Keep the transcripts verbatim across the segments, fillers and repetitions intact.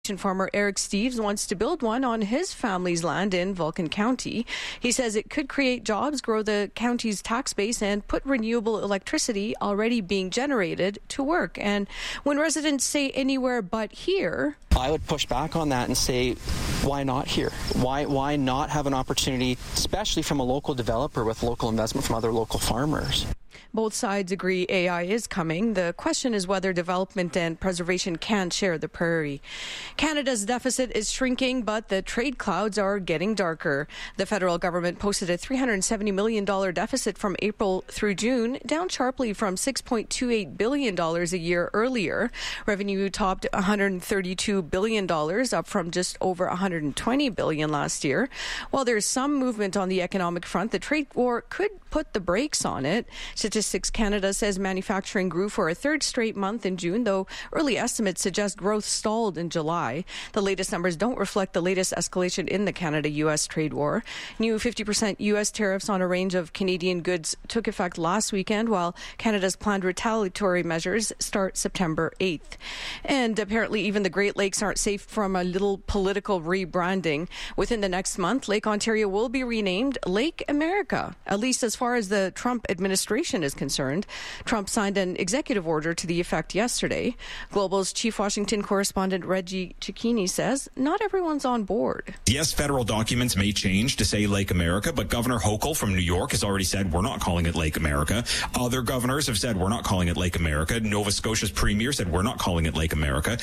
Farmer Eric Steves wants to build one on his family's land in Vulcan County. He says it could create jobs, grow the county's tax base, and put renewable electricity already being generated to work. And when residents say anywhere but here, I would push back on that and say, why not here? Why why not have an opportunity, especially from a local developer with local investment from other local farmers? Both sides agree A I is coming. The question is whether development and preservation can share the prairie. Canada's deficit is shrinking, but the trade clouds are getting darker. The federal government posted a three hundred seventy million dollars deficit from April through June, down sharply from six point two eight billion dollars a year earlier. Revenue topped one hundred thirty-two billion dollars, up from just over one hundred twenty billion dollars last year. While there's some movement on the economic front, the trade war could put the brakes on it. Statistics Canada says manufacturing grew for a third straight month in June, though early estimates suggest growth stalled in July. The latest numbers don't reflect the latest escalation in the Canada-U S trade war. New fifty percent U S tariffs on a range of Canadian goods took effect last weekend, while Canada's planned retaliatory measures start September eighth. And apparently even the Great Lakes aren't safe from a little political rebranding. Within the next month, Lake Ontario will be renamed Lake America, at least as far as the Trump administration is concerned. Trump signed an executive order to the effect yesterday. Global's chief Washington correspondent Reggie Cicchini says not everyone's on board. Yes, federal documents may change to say Lake America, but Governor Hochul from New York has already said we're not calling it Lake America. Other governors have said we're not calling it Lake America. Nova Scotia's premier said we're not calling it Lake America.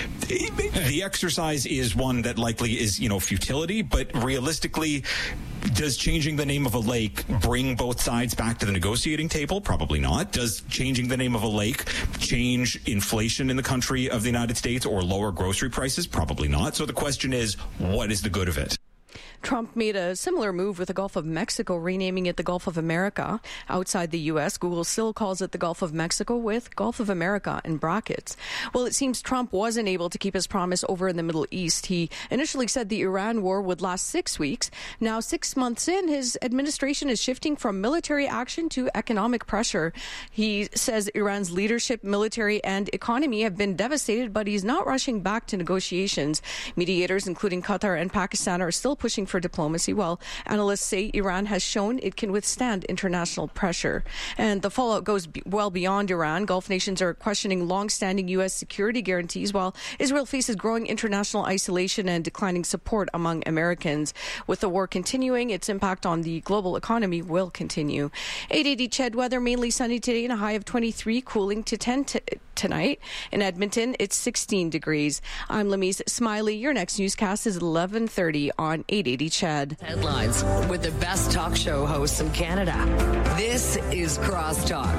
The exercise is one that likely is, you know, futility, but realistically, does changing the name of a lake bring both sides back to the negotiating table? Probably not. Does changing the name of a lake change inflation in the country of the United States or lower grocery prices? Probably not. So the question is, what is the good of it? Trump made a similar move with the Gulf of Mexico, renaming it the Gulf of America. Outside the U S, Google still calls it the Gulf of Mexico with Gulf of America in brackets. Well, it seems Trump wasn't able to keep his promise over in the Middle East. He initially said the Iran war would last six weeks. Now, six months in, his administration is shifting from military action to economic pressure. He says Iran's leadership, military, and economy have been devastated, but he's not rushing back to negotiations. Mediators, including Qatar and Pakistan, are still pushing for diplomacy, while analysts say Iran has shown it can withstand international pressure. And the fallout goes b- well beyond Iran. Gulf nations are questioning long-standing U S security guarantees, while Israel faces growing international isolation and declining support among Americans. With the war continuing, its impact on the global economy will continue. eight eighty C H E D weather, mainly sunny today and a high of twenty-three, cooling to ten t- tonight. In Edmonton, it's sixteen degrees. I'm Lamise Smiley. Your next newscast is eleven thirty on eight eighty C H E D. Headlines with the best talk show hosts in Canada. This is Crosstalk.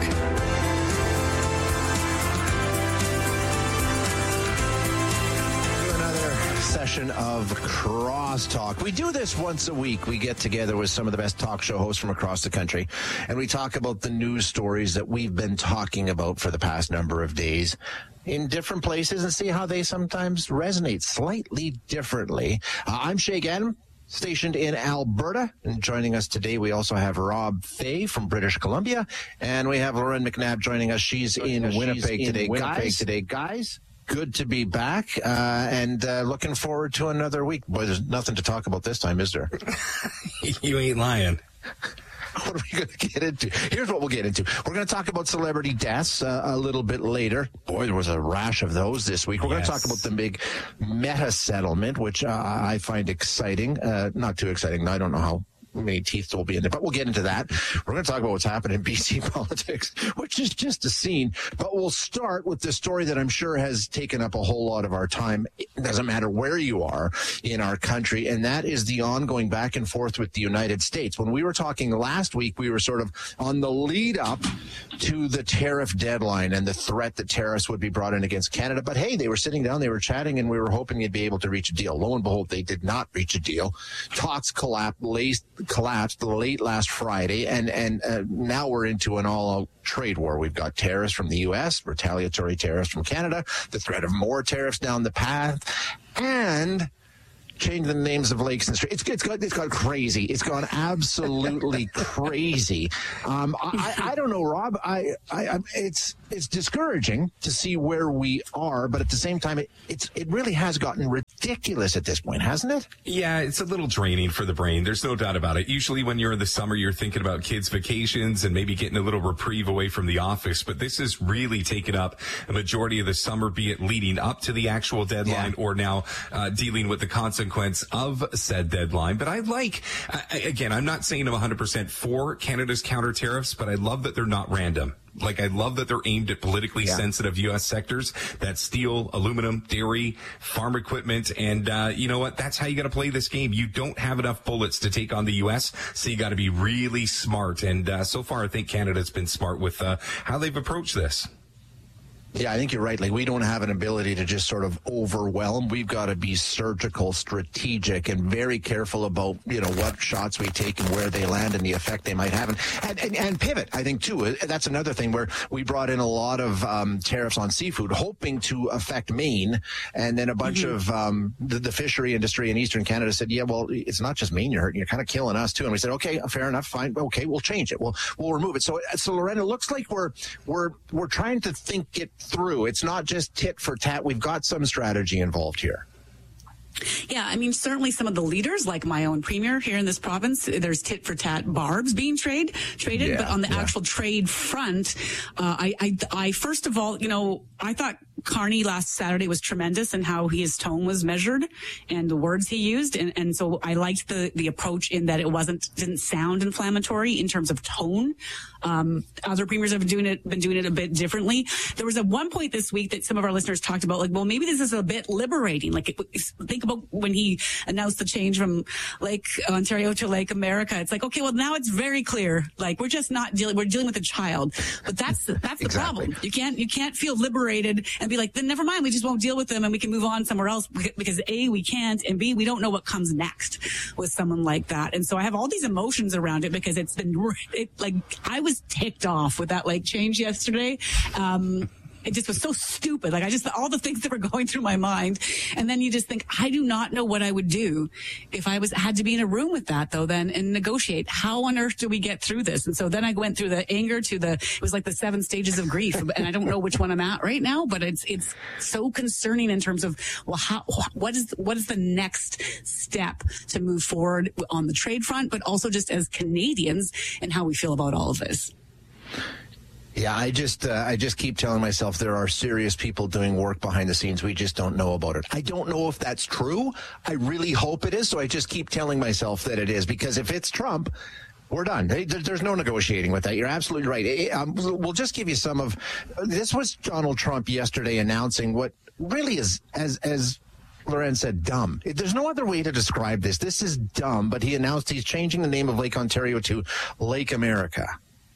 Session of Crosstalk. We do this once a week. We get together with some of the best talk show hosts from across the country, and we talk about the news stories that we've been talking about for the past number of days in different places and see how they sometimes resonate slightly differently. Uh, I'm Shay Gannon, stationed in Alberta, and joining us today we also have Rob Fay from British Columbia, and we have Lauren McNabb joining us. She's joining in us. Winnipeg She's today. In Winnipeg guys. today, guys. Good to be back, uh, and uh, looking forward to another week. Boy, there's nothing to talk about this time, is there? You ain't lying. What are we going to get into? Here's what we'll get into. We're going to talk about celebrity deaths uh, a little bit later. Boy, there was a rash of those this week. We're yes. going to talk about the big Meta settlement, which uh, I find exciting. Uh, not too exciting. I don't know how many teeth will be in there, but we'll get into that. We're going to talk about what's happening in B C politics, which is just a scene. But we'll start with the story that I'm sure has taken up a whole lot of our time. It doesn't matter where you are in our country, and that is the ongoing back and forth with the United States. When we were talking last week, we were sort of on the lead up to the tariff deadline and the threat that tariffs would be brought in against Canada. But hey, they were sitting down, they were chatting, and we were hoping they'd be able to reach a deal. Lo and behold, they did not reach a deal. Talks collapsed late, collapsed late last Friday, and, and uh, now we're into an all-out trade war. We've got tariffs from the U S, retaliatory tariffs from Canada, the threat of more tariffs down the path, and change the names of lakes and streets. It's, it's got it's got crazy. It's gone absolutely crazy. Um, I, I don't know, Rob. I, I, I it's it's discouraging to see where we are, but at the same time, it it's it really has gotten ridiculous at this point, hasn't it? Yeah, it's a little draining for the brain. There's no doubt about it. Usually, when you're in the summer, you're thinking about kids' vacations and maybe getting a little reprieve away from the office. But this has really taken up a majority of the summer, be it leading up to the actual deadline yeah. or now uh, dealing with the consequence of said deadline. But I like, uh, again, I'm not saying I'm one hundred percent for Canada's counter tariffs, but I love that they're not random. Like, I love that they're aimed at politically yeah. sensitive U S sectors. That's steel, aluminum, dairy, farm equipment. And, uh, you know what? That's how you got to play this game. You don't have enough bullets to take on the U S, so you got to be really smart. And uh, so far, I think Canada's been smart with uh, how they've approached this. Yeah, I think you're right. Like, we don't have an ability to just sort of overwhelm. We've got to be surgical, strategic, and very careful about, you know, what shots we take and where they land and the effect they might have. And, and, and pivot, I think, too. That's another thing where we brought in a lot of um, tariffs on seafood, hoping to affect Maine. And then a bunch mm-hmm. of um, the, the fishery industry in Eastern Canada said, yeah, well, it's not just Maine you're hurting. You're kind of killing us, too. And we said, okay, fair enough, fine. Okay, we'll change it. We'll, we'll remove it. So, so Lorena, it looks like we're, we're, we're trying to think it through. It's not just tit for tat. We've got some strategy involved here. Yeah, I mean, certainly some of the leaders, like my own premier here in this province, there's tit for tat barbs being trade traded, yeah, but on the yeah. actual trade front, uh, I, I, I first of all, you know, I thought Carney last Saturday was tremendous in how his tone was measured and the words he used. And, and so I liked the, the approach in that it wasn't, didn't sound inflammatory in terms of tone. Um, other premiers have been doing it, been doing it a bit differently. There was at one point this week that some of our listeners talked about, like, well, maybe this is a bit liberating. Like, it, think about when he announced the change from Lake Ontario to Lake America. It's like, okay, well, now it's very clear. Like, we're just not dealing, we're dealing with a child. But that's, that's the exactly. problem. You can't, you can't feel liberated and be like, then never mind, we just won't deal with them and we can move on somewhere else, because A, we can't, and B, we don't know what comes next with someone like that. And so I have all these emotions around it because it's been, it, like, I was ticked off with that lake change yesterday. Um, It just was so stupid. Like, I just, all the things that were going through my mind. And then you just think, I do not know what I would do if I was, had to be in a room with that, though, then, and negotiate. How on earth do we get through this? And so then I went through the anger to the, it was like the seven stages of grief. And I don't know which one I'm at right now, but it's, it's so concerning in terms of, well, how, what is, what is the next step to move forward on the trade front, but also just as Canadians and how we feel about all of this? Yeah, I just uh, I just keep telling myself there are serious people doing work behind the scenes. We just don't know about it. I don't know if that's true. I really hope it is. So I just keep telling myself that it is, because if it's Trump, we're done. There's no negotiating with that. You're absolutely right. Um, we'll just give you some of this. Was Donald Trump yesterday announcing what really is, as as Loren said, dumb. There's no other way to describe this. This is dumb. But he announced he's changing the name of Lake Ontario to Lake America.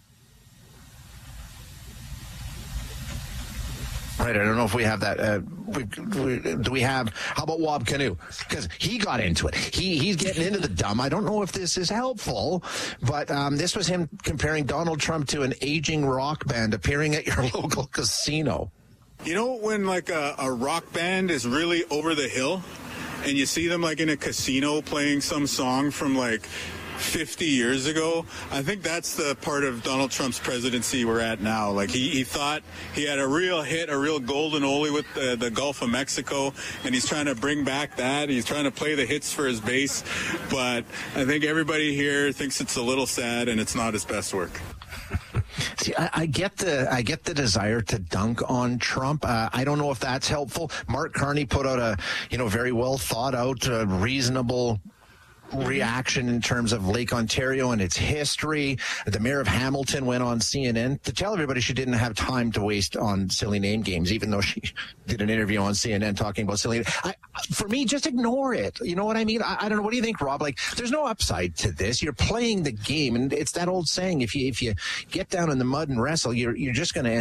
Right, I don't know if we have that. Uh, we, we, do we have, how about Wab Kinew? Because he got into it. He He's getting into the dumb. I don't know if this is helpful, but um, this was him comparing Donald Trump to an aging rock band appearing at your local casino. You know when like a, a rock band is really over the hill and you see them like in a casino playing some song from like fifty years ago? I think that's the part of Donald Trump's presidency we're at now. Like, he, he thought he had a real hit, a real golden oldie with the, the Gulf of Mexico, and he's trying to bring back that. He's trying to play the hits for his base, but I think everybody here thinks it's a little sad and it's not his best work. See, I, I get the I get the desire to dunk on Trump. Uh, I don't know if that's helpful. Mark Carney put out a you know very well thought out, uh, reasonable reaction in terms of Lake Ontario and its history. The mayor of Hamilton went on C N N to tell everybody she didn't have time to waste on silly name games, even though she did an interview on C N N talking about silly. I, for me, just ignore it. You know what I mean? I, I don't know. What do you think, Rob? Like, there's no upside to this. You're playing the game, and it's that old saying: if you if you get down in the mud and wrestle, you're you're just going to end up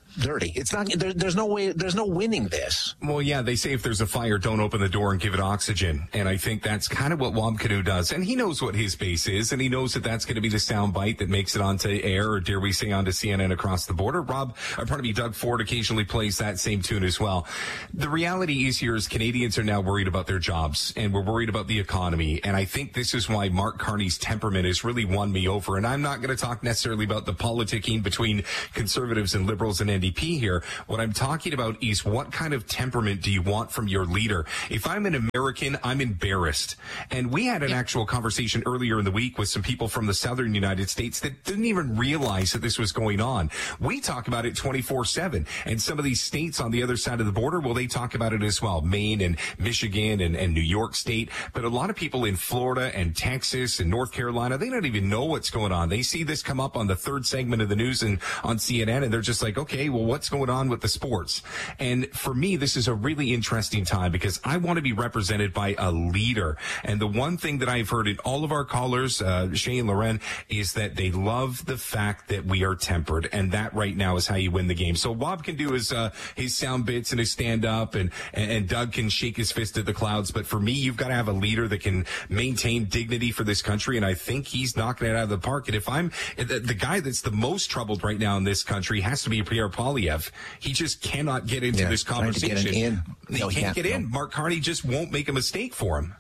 dirty. It's not. There, there's no way. There's no winning this. Well, yeah, they say if there's a fire, don't open the door and give it oxygen. And I think that's kind of what Wab Kinew does. And he knows what his base is, and he knows that that's going to be the sound bite that makes it onto air, or dare we say onto C N N across the border. Rob, or pardon me, Doug Ford occasionally plays that same tune as well. The reality is here is Canadians are now worried about their jobs, and we're worried about the economy. And I think this is why Mark Carney's temperament has really won me over. And I'm not going to talk necessarily about the politicking between Conservatives and Liberals and N D P here. What I'm talking about is what kind of temperament do you want from your leader? If I'm an American, I'm embarrassed. And we had an actual conversation earlier in the week with some people from the southern United States that didn't even realize that this was going on. We talk about it twenty-four seven. And some of these states on the other side of the border, well, they talk about it as well. Maine and Michigan and, and New York State. But a lot of people in Florida and Texas and North Carolina, they don't even know what's going on. They see this come up on the third segment of the news and on C N N, and they're just like, okay, well, what's going on with the sports? And for me, this is a really interesting time because I want to be represented by a leader. And the one thing that I've heard in all of our callers, uh, Shay and Loren, is that they love the fact that we are tempered. And that right now is how you win the game. So Bob can do his, uh, his sound bits and his stand up, and, and Doug can shake his fist at the clouds. But for me, you've got to have a leader that can maintain dignity for this country. And I think he's knocking it out of the park. And if I'm the, the guy that's the most troubled right now in this country has to be Pierre Poilievre. He just cannot get into yeah, this conversation. To get in. He no, can't, can't get no. in. Mark Carney just won't make a mistake for him.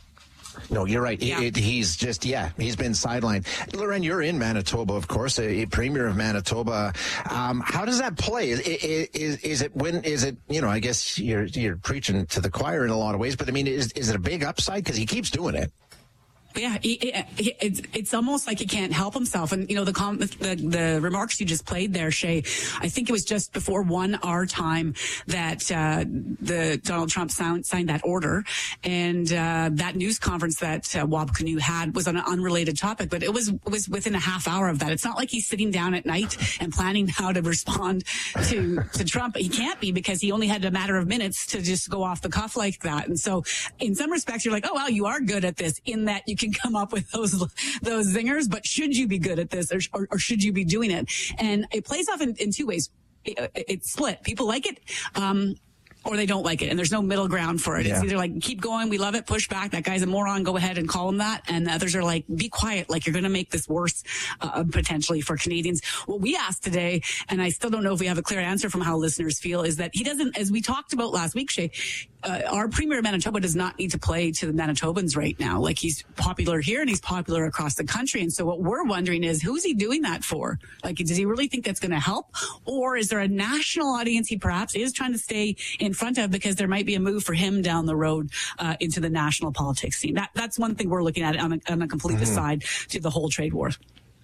No, you're right. Yeah. It, it, he's just, yeah, he's been sidelined. Loren, you're in Manitoba, of course, a, a premier of Manitoba. Um, how does that play? Is, is, is it when, is it, you know, I guess you're, you're preaching to the choir in a lot of ways, but I mean, is, is it a big upside? Because he keeps doing it. Yeah, he, he, it's it's almost like he can't help himself. And, you know, the, com- the the remarks you just played there, Shay, I think it was just before one our time that uh, the Donald Trump sound, signed that order. And uh, that news conference that uh, Wab Kinew had was on an unrelated topic, but it was it was within a half hour of that. It's not like he's sitting down at night and planning how to respond to, to Trump. He can't be, because he only had a matter of minutes to just go off the cuff like that. And so in some respects, you're like, oh, wow, you are good at this, in that you can come up with those those zingers, but should you be good at this, or, or, or should you be doing it? And it plays off in, in two ways. It, it's split. People like it, um, or they don't like it, and there's no middle ground for it. Yeah. It's either like, keep going, we love it, push back, that guy's a moron, go ahead and call him that. And the others are like, be quiet, like you're going to make this worse, uh, potentially for Canadians. What we asked today, and I still don't know if we have a clear answer from how listeners feel, is that he doesn't, as we talked about last week, Shay, uh, our premier of Manitoba does not need to play to the Manitobans right now. Like, he's popular here and he's popular across the country. And so what we're wondering is, who's he doing that for? Like, does he really think that's going to help? Or is there a national audience he perhaps is trying to stay in front of, because there might be a move for him down the road uh, into the national politics scene? That That's one thing we're looking at on a, on a complete mm-hmm. aside to the whole trade war.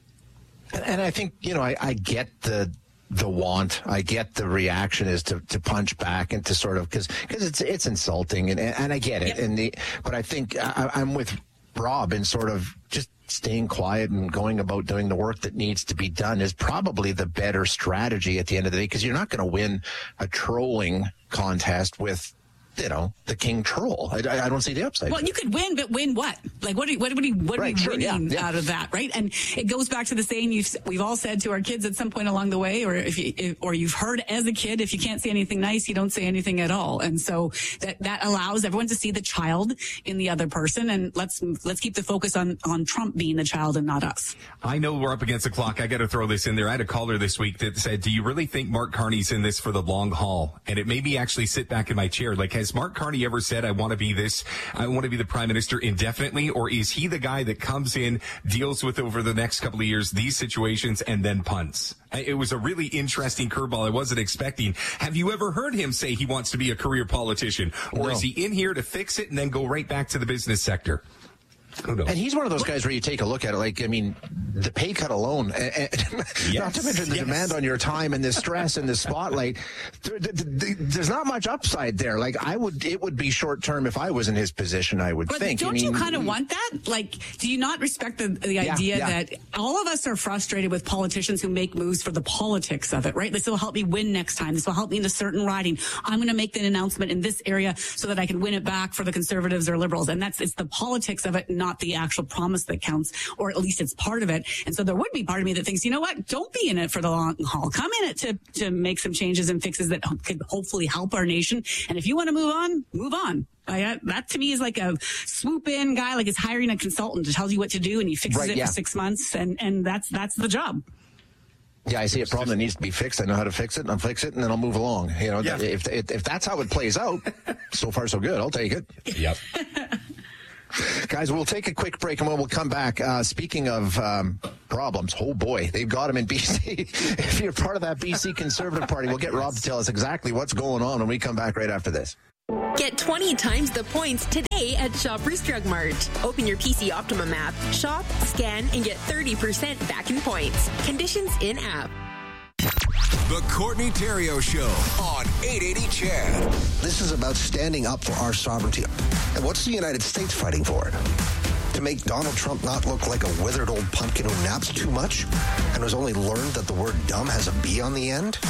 And, and I think, you know, I, I get the the want. I get the reaction is to, to punch back and to sort of, because because it's it's insulting, and, and I get it. Yep. And the, but I think I, I'm with Rob in sort of just staying quiet and going about doing the work that needs to be done is probably the better strategy at the end of the day, because you're not going to win a trolling contest with, you know, the king troll. I, I don't see the upside. Well, you could win, but win what? Like, what are you, what are you, what are right, you sure, winning yeah, yeah. out of that, right? And it goes back to the saying you've, we've all said to our kids at some point along the way, or if you, if, or you've heard as a kid, if you can't say anything nice, you don't say anything at all. And so that, that allows everyone to see the child in the other person. And let's, let's keep the focus on, on Trump being the child and not us. I know we're up against the clock. I got to throw this in there. I had a caller this week that said, do you really think Mark Carney's in this for the long haul? And it made me actually sit back in my chair. Like, has Mark Carney ever said, I want to be this, I want to be the prime minister indefinitely? Or is he the guy that comes in, deals with over the next couple of years these situations, and then punts? It was a really interesting curveball I wasn't expecting. Have you ever heard him say he wants to be a career politician? Or No. is he in here to fix it and then go right back to the business sector? Who knows? And he's one of those guys where you take a look at it, like, I mean, the pay cut alone, and, Yes, not to mention the yes. demand on your time and the stress and the spotlight, there, there, there, there's not much upside there. Like, I would, it would be short term if I was in his position, I would But think. don't I mean, you kind of want that? Like, do you not respect the, the Yeah, idea yeah. that all of us are frustrated with politicians who make moves for the politics of it, right? This will help me win next time. This will help me in a certain riding. I'm going to make an announcement in this area so that I can win it back for the Conservatives or Liberals. And that's, it's the politics of it, not the actual promise that counts, or at least it's part of it. And so there would be part of me that thinks, you know what, don't be in it for the long haul. Come in it to, to make some changes and fixes that could hopefully help our nation. And if you want to move on, move on. I, that to me is like a swoop in guy, like is hiring a consultant to tell you what to do, and he fixes right, it yeah. for six months. And, and that's, that's the job. Yeah, I see a problem that needs to be fixed. I know how to fix it, and I'll fix it, and then I'll move along. You know, yeah. if, if if that's how it plays out, so far so good. I'll take it. Yep. Guys, we'll take a quick break, and when we'll come back, uh, speaking of um, problems, oh boy, they've got them in B C. If you're part of that B C Conservative Party, we'll get Rob to tell us exactly what's going on when we come back right after this. Get twenty times the points today at Shoppers Drug Mart. Open your P C Optimum app, shop, scan, and get thirty percent back in points. Conditions in app. The Courtney Theriault Show on eight eighty C H A D. This is about standing up for our sovereignty. And what's the United States fighting for? To make Donald Trump not look like a withered old pumpkin who naps too much and has only learned that the word dumb has a B on the end?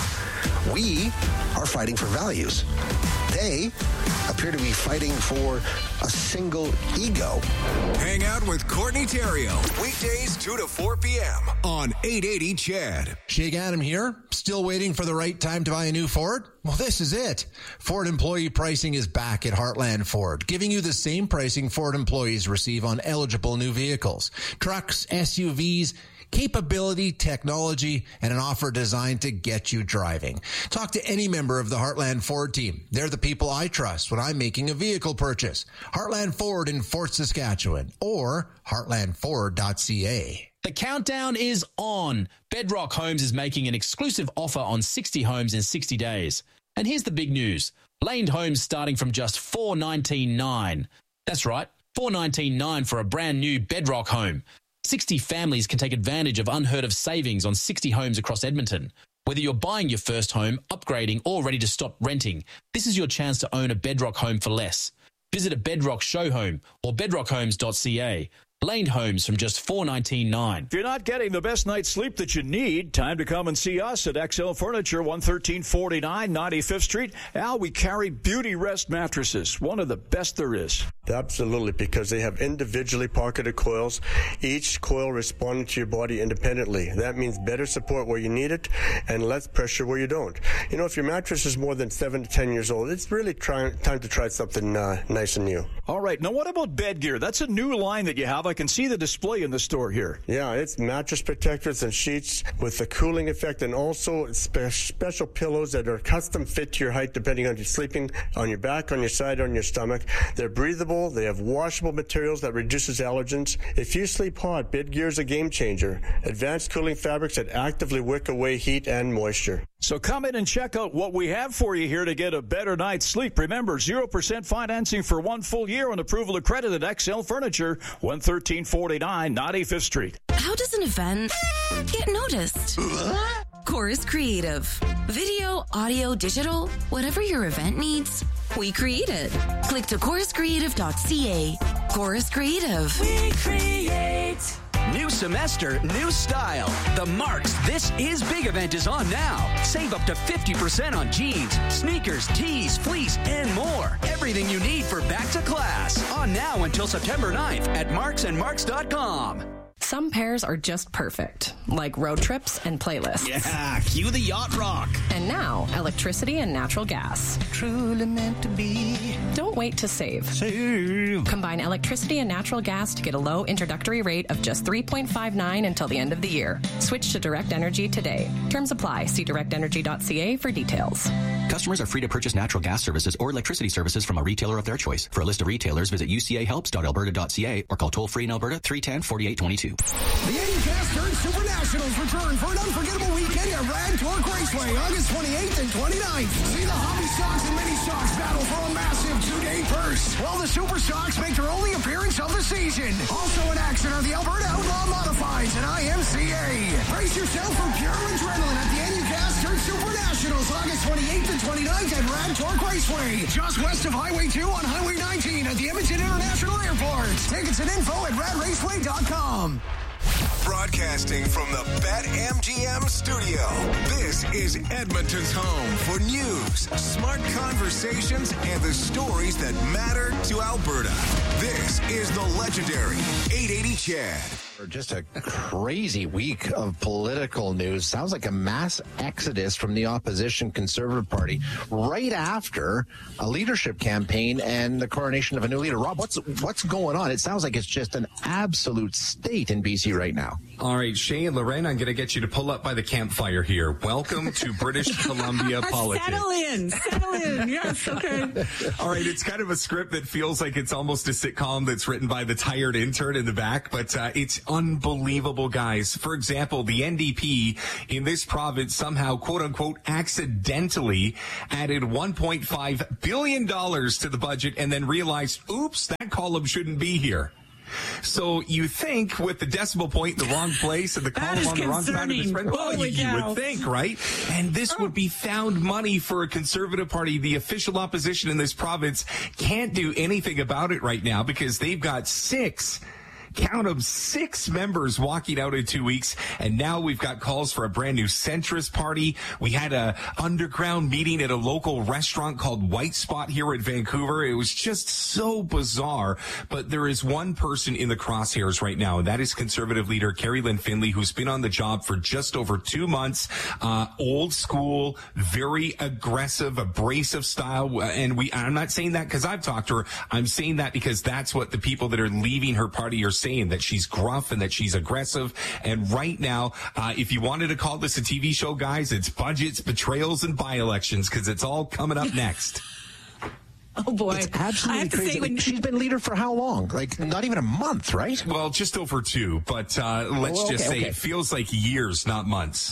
We are fighting for values. They appear to be fighting for a single ego. Hang out with Courtney Theriault. Weekdays two to four p.m. on eight eighty C H A D. Shake Adam here. Still waiting for the right time to buy a new Ford? Well, this is it. Ford employee pricing is back at Heartland Ford, giving you the same pricing Ford employees receive on eligible new vehicles. Trucks, S U Vs, capability, technology, and an offer designed to get you driving. Talk to any member of the Heartland Ford team. They're the people I trust when I'm making a vehicle purchase. Heartland Ford in Fort Saskatchewan or heartland ford dot c a. The countdown is on. Bedrock Homes is making an exclusive offer on sixty homes in sixty days. And here's the big news. Laned homes starting from just four hundred nineteen dollars and ninety-nine cents. That's right, four hundred nineteen dollars and ninety-nine cents for a brand new Bedrock home. sixty families can take advantage of unheard of savings on sixty homes across Edmonton. Whether you're buying your first home, upgrading, or ready to stop renting, this is your chance to own a Bedrock home for less. Visit a Bedrock show home or bedrock homes dot c a. Laned homes from just four hundred nineteen dollars and ninety-nine cents. If you're not getting the best night's sleep that you need, time to come and see us at X L Furniture, one thirteen forty-nine ninety-fifth Street. Al, we carry Beauty Rest mattresses, one of the best there is. Absolutely, because they have individually pocketed coils, each coil responding to your body independently. That means better support where you need it and less pressure where you don't. You know, if your mattress is more than seven to ten years old, it's really try, time to try something uh, nice and new. All right, now what about bed gear? That's a new line that you have. I can see the display in the store here. Yeah, it's mattress protectors and sheets with the cooling effect, and also spe- special pillows that are custom fit to your height depending on your sleeping on your back, on your side, on your stomach. They're breathable. They have washable materials that reduces allergens. If you sleep hot, Bed Gear is a game changer. Advanced cooling fabrics that actively wick away heat and moisture. So come in and check out what we have for you here to get a better night's sleep. Remember, zero percent financing for one full year on approval of credit at X L Furniture, one thirteen forty-nine ninety-fifth Street. How does an event get noticed? Chorus Creative. Video, audio, digital, whatever your event needs, we create it. Click to chorus creative dot c a. Chorus Creative. We create. New semester, new style. The Marks This Is Big event is on now. Save up to fifty percent on jeans, sneakers, tees, fleece, and more. Everything you need for back to class. On now until September ninth at marks and marks dot com. Some pairs are just perfect, like road trips and playlists. Yeah, cue the yacht rock. And now, electricity and natural gas. Truly meant to be. Don't wait to save. Save. Combine electricity and natural gas to get a low introductory rate of just three point five nine until the end of the year. Switch to Direct Energy today. Terms apply. See direct energy dot c a for details. Customers are free to purchase natural gas services or electricity services from a retailer of their choice. For a list of retailers, visit u c a helps dot alberta dot c a or call toll-free in Alberta three one zero, four eight two two. The Anycast Turn Super Nationals return for an unforgettable weekend at Rad Torque Raceway, August twenty-eighth and twenty-ninth. See the Hobby Stocks and Mini Stocks battle for a massive two-day purse, while the Super Stocks make their only appearance of the season. Also in action are the Alberta Outlaw Modifieds and I M C A. Brace yourself for pure adrenaline at the Anycast Turn Super Nationals, August twenty-eighth and twenty-ninth at Rad Torque Raceway, just west of Highway two on Highway nineteen at the Edmonton International Airport. Tickets and info at rad raceway dot com. Broadcasting from the BetMGM studio, this is Edmonton's home for news, smart conversations, and the stories that matter to Alberta. This is the legendary eight eighty Chad. Just a crazy week of political news. Sounds like a mass exodus from the opposition Conservative Party right after a leadership campaign and the coronation of a new leader. Rob, what's what's going on? It sounds like it's just an absolute state in B C right now. All right, Shay and Lorraine, I'm going to get you to pull up by the campfire here. Welcome to British Columbia politics. Settle in, settle in. Yes, okay. All right, it's kind of a script that feels like it's almost a sitcom that's written by the tired intern in the back, but uh, it's unbelievable, guys. For example, the N D P in this province somehow, quote unquote, accidentally added one point five billion dollars to the budget and then realized, oops, that column shouldn't be here. So you think with the decimal point in the wrong place and the column on the wrong side of the spread, well, you, you would think, right? And this would be found money for a Conservative Party. The official opposition in this province can't do anything about it right now because they've got six Count them, six members walking out in two weeks. And now we've got calls for a brand new centrist party. We had a underground meeting at a local restaurant called White Spot here in Vancouver. It was just so bizarre. But there is one person in the crosshairs right now, and that is Conservative leader Carrie Lynn Findlay, who's been on the job for just over two months. Uh, old school, very aggressive, abrasive style. And we, I'm not saying that because I've talked to her. I'm saying that because that's what the people that are leaving her party are saying, that she's gruff and that she's aggressive. And right now, uh, if you wanted to call this a T V show, guys, it's budgets, betrayals, and by-elections, because it's all coming up next. Oh, boy. It's absolutely I have to crazy. say, when She's been leader for how long? Like, not even a month, right? Well, just over two, but uh, let's Oh, okay, just say okay. it feels like years, not months.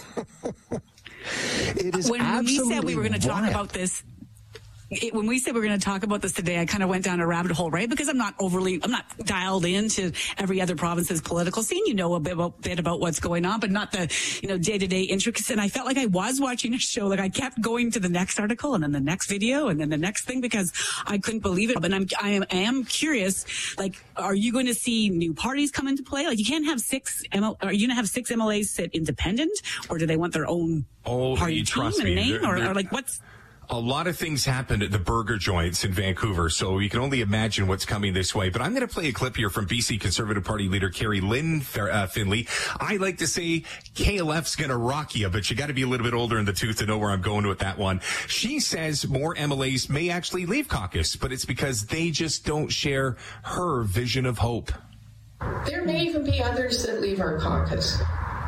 It is when, when we said we were going to talk wild. about this, it, when we said we were going to talk about this today, I kind of went down a rabbit hole, right? Because I'm not overly, I'm not dialed into every other province's political scene. You know a bit about, bit about what's going on, but not the, you know, day-to-day intricacies. And I felt like I was watching a show. Like I kept going to the next article and then the next video and then the next thing because I couldn't believe it. But I'm, I am, I am curious, like, are you going to see new parties come into play? Like you can't have six, M L, are you going to have six M L As sit independent, or do they want their own Oh, party you team trust and me. name, They're- or, they're- or like what's? A lot of things happened at the burger joints in Vancouver, so you can only imagine what's coming this way. But I'm going to play a clip here from B C Conservative Party leader Carrie Lynn uh, Findlay. I like to say K L F's going to rock you, but you got to be a little bit older in the tooth to know where I'm going with that one. She says more M L As may actually leave caucus, but it's because they just don't share her vision of hope. There may even be others that leave our caucus.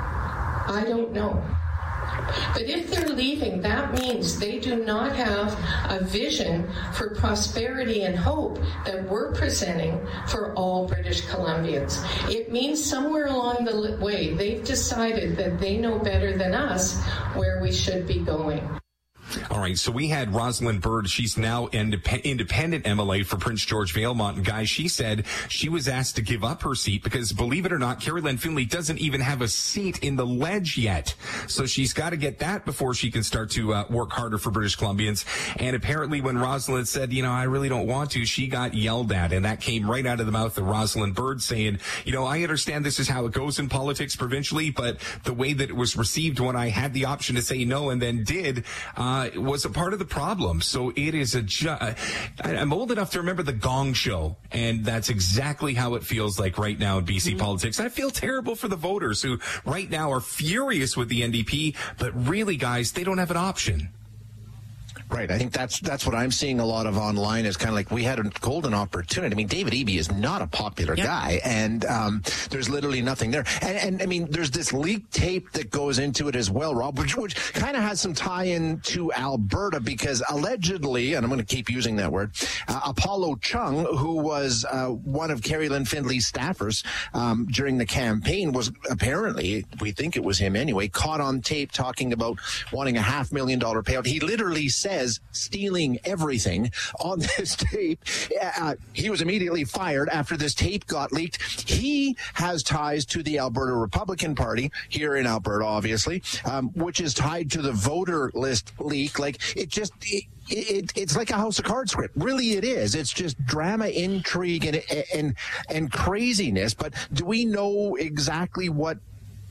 I don't know. But if they're leaving, that means they do not have a vision for prosperity and hope that we're presenting for all British Columbians. It means somewhere along the way, they've decided that they know better than us where we should be going. All right, so we had Rosalind Bird. She's now indep- independent M L A for Prince George Valemont. And guys, she said she was asked to give up her seat because, believe it or not, Carrie Lynn Findlay doesn't even have a seat in the ledge yet. So she's got to get that before she can start to uh, work harder for British Columbians. And apparently when Rosalind said, you know, I really don't want to, she got yelled at. And that came right out of the mouth of Rosalind Bird saying, you know, I understand this is how it goes in politics provincially, but the way that it was received when I had the option to say no and then did, uh, was a part of the problem. So it is a ju- I'm old enough to remember the Gong Show, and that's exactly how it feels like right now in B C mm-hmm. politics. I feel terrible for the voters who right now are furious with the N D P, but really, guys, they don't have an option. Right. I think that's that's what I'm seeing a lot of online is kind of like we had a golden opportunity. I mean, David Eby is not a popular yep. guy, and um, there's literally nothing there. And, and I mean, there's this leaked tape that goes into it as well, Rob, which, which kind of has some tie-in to Alberta because allegedly, and I'm going to keep using that word, uh, Apollo Chung, who was uh, one of Carrie Lynn Findlay's staffers um, during the campaign, was apparently, we think it was him anyway, caught on tape talking about wanting a half million dollar payout. He literally said, stealing everything on this tape. Uh, he was immediately fired after this tape got leaked. He has ties to the Alberta Republican Party here in Alberta, obviously, um, which is tied to the voter list leak. Like it just, it, it, it's like a House of Cards script. Really, it is. It's just drama, intrigue, and and and craziness. But do we know exactly what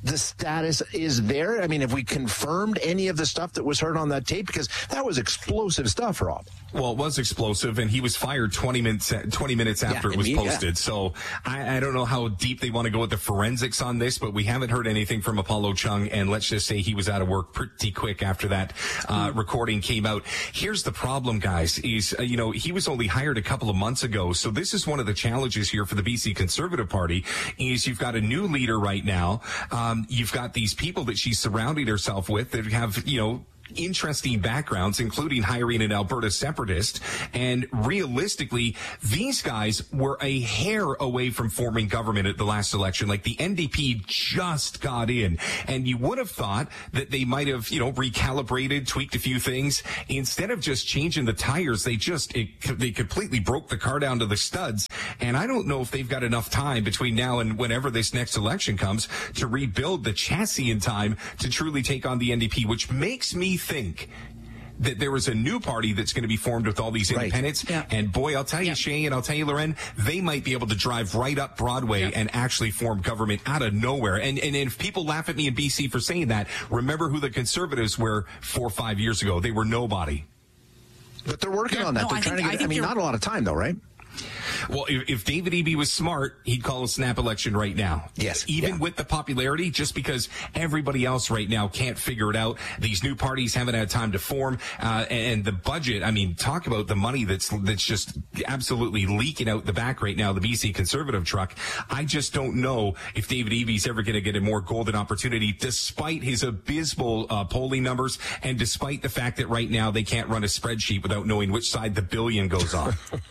the status is there? I mean, have we confirmed any of the stuff that was heard on that tape? Because that was explosive stuff, Rob. Well, it was explosive, and he was fired twenty minutes twenty minutes after yeah, it was me, posted. Yeah. So I, I don't know how deep they want to go with the forensics on this, but we haven't heard anything from Apollo Chung, and let's just say he was out of work pretty quick after that uh, recording came out. Here's the problem, guys, is, uh, you know, he was only hired a couple of months ago, so this is one of the challenges here for the B C Conservative Party, is you've got a new leader right now. Um, you've got these people that she's surrounding herself with that have, you know, interesting backgrounds, including hiring an Alberta separatist. And realistically, these guys were a hair away from forming government at the last election. Like, the N D P just got in, and you would have thought that they might have, you know, recalibrated, tweaked a few things. Instead of just changing the tires, they just, it, they completely broke the car down to the studs. And I don't know if they've got enough time between now and whenever this next election comes to rebuild the chassis in time to truly take on the N D P, which makes me think that there is a new party that's going to be formed with all these independents. Right. Yeah. And boy, I'll tell you, yeah. Shay, and I'll tell you, Loren, they might be able to drive right up Broadway yeah. and actually form government out of nowhere. And, and if people laugh at me in B C for saying that, remember who the Conservatives were four or five years ago. They were nobody. But they're working yeah, on that. No, they're I trying think, to get, I, I mean, not a lot of time though, right? Well, if, if David Eby was smart, he'd call a snap election right now. Yes. Even yeah. with the popularity, just because everybody else right now can't figure it out. These new parties haven't had time to form. Uh, and the budget, I mean, talk about the money that's that's just absolutely leaking out the back right now, the B C Conservative truck. I just don't know if David Eby's ever going to get a more golden opportunity, despite his abysmal uh, polling numbers and despite the fact that right now they can't run a spreadsheet without knowing which side the billion goes on.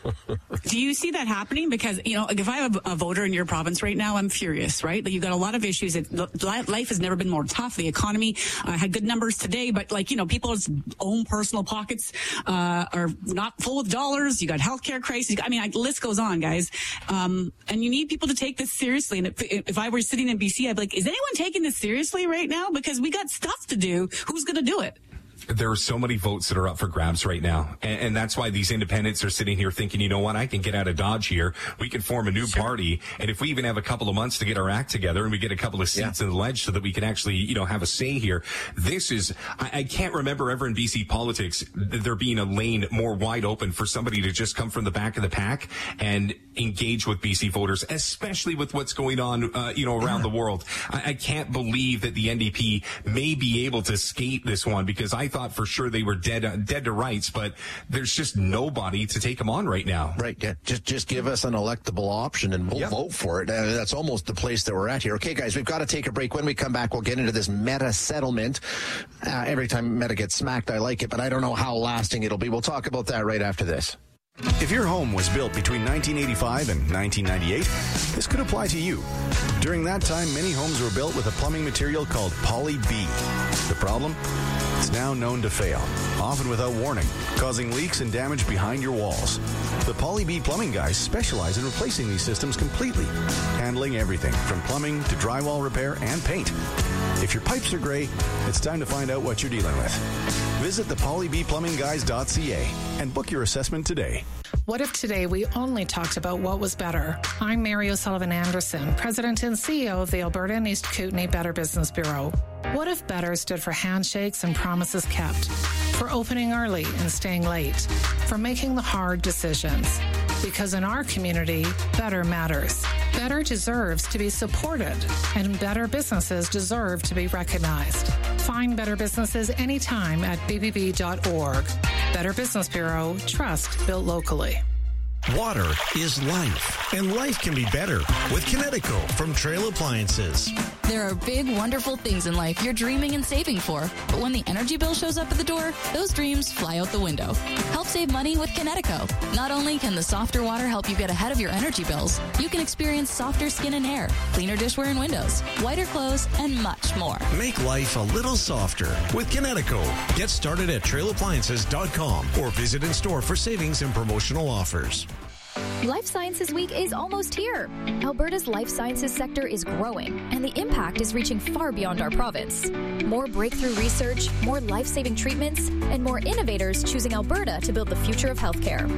Do you see that happening? Because, you know, like if I have a, a voter in your province right now, I'm furious, right? Like, you've got a lot of issues. It, life has never been more tough. The economy uh, had good numbers today, but, like, you know, people's own personal pockets uh, are not full with dollars. You got healthcare crisis. I mean, I, the list goes on, guys. Um, and you need people to take this seriously. And if, if I were sitting in B C, I'd be like, is anyone taking this seriously right now? Because we got stuff to do. Who's going to do it? There are so many votes that are up for grabs right now. And, and that's why these independents are sitting here thinking, you know what, I can get out of Dodge here. We can form a new sure. party. And if we even have a couple of months to get our act together and we get a couple of seats yeah. in the ledge so that we can actually, you know, have a say here. This is, I, I can't remember ever in B C politics there being a lane more wide open for somebody to just come from the back of the pack and engage with B C voters, especially with what's going on, uh, you know, around yeah. the world. I, I can't believe that the N D P may be able to skate this one, because I thought for sure they were dead uh, dead to rights, but there's just nobody to take them on right now. Right, yeah. Just just give us an electable option and we'll yep. vote for it. Uh, that's almost the place that we're at here. Okay, guys, we've got to take a break. When we come back, we'll get into this Meta settlement. Uh, every time Meta gets smacked, I like it, but I don't know how lasting it'll be. We'll talk about that right after this. If your home was built between nineteen eighty-five and nineteen ninety-eight, this could apply to you. During that time, many homes were built with a plumbing material called Poly B. The problem? It's now known to fail, often without warning, causing leaks and damage behind your walls. The Poly B plumbing guys specialize in replacing these systems completely, handling everything from plumbing to drywall repair and paint. If your pipes are gray, it's time to find out what you're dealing with. Visit the poly b plumbing guys dot c a and book your assessment today. What if today we only talked about what was better? I'm Mary O'Sullivan Anderson, President and C E O of the Alberta and East Kootenay Better Business Bureau. What if better stood for handshakes and promises kept, for opening early and staying late, for making the hard decisions? Because in our community, better matters. Better deserves to be supported, and better businesses deserve to be recognized. Find better businesses anytime at b b b dot org. Better Business Bureau, trust built locally. Water is life, and life can be better with Kinetico from Trail Appliances. There are big, wonderful things in life you're dreaming and saving for, but when the energy bill shows up at the door, those dreams fly out the window. Help save money with Kinetico. Not only can the softer water help you get ahead of your energy bills, you can experience softer skin and hair, cleaner dishware and windows, whiter clothes, and much more. Make life a little softer with Kinetico. Get started at trail appliances dot com or visit in store for savings and promotional offers. Life Sciences Week is almost here. Alberta's life sciences sector is growing, and the impact is reaching far beyond our province. More breakthrough research, more life-saving treatments, and more innovators choosing Alberta to build the future of healthcare.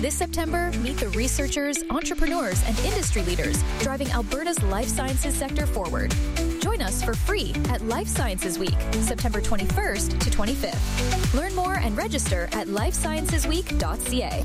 This September, meet the researchers, entrepreneurs, and industry leaders driving Alberta's life sciences sector forward. Join us for free at Life Sciences Week, September twenty-first to twenty-fifth. Learn more and register at life sciences week dot c a.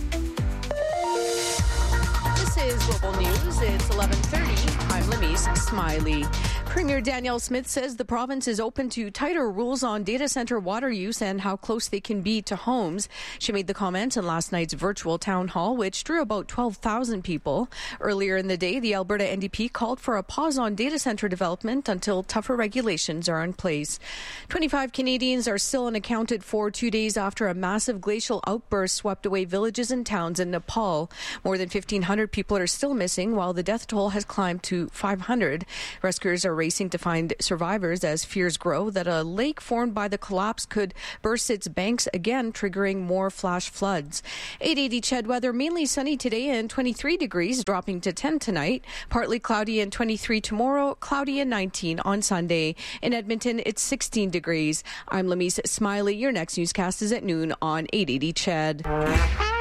This is Global News. It's eleven thirty. I'm Lemise Smiley. Premier Danielle Smith says the province is open to tighter rules on data center water use and how close they can be to homes. She made the comment in last night's virtual town hall, which drew about twelve thousand people. Earlier in the day, the Alberta N D P called for a pause on data center development until tougher regulations are in place. twenty-five Canadians are still unaccounted for two days after a massive glacial outburst swept away villages and towns in Nepal. More than fifteen hundred people are still missing, while the death toll has climbed to five hundred. Rescuers are racing to find survivors as fears grow that a lake formed by the collapse could burst its banks again, triggering more flash floods. eight eighty C H E D weather, mainly sunny today and twenty-three degrees, dropping to ten tonight. Partly cloudy and twenty-three tomorrow, cloudy and nineteen on Sunday. In Edmonton, it's sixteen degrees. I'm Lemise Smiley. Your next newscast is at noon on eight eighty C H E D.